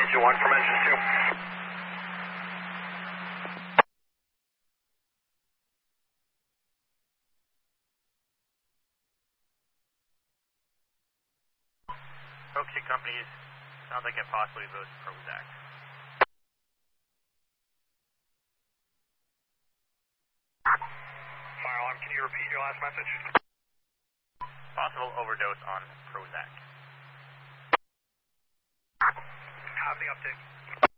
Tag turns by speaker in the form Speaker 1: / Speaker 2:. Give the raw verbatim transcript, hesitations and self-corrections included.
Speaker 1: engine one from engine two.
Speaker 2: Oak companies, sounds like it possibly votes Prozac.
Speaker 1: Fire alarm, can you repeat your last message?
Speaker 2: Possible overdose on Prozac.
Speaker 1: Have the update.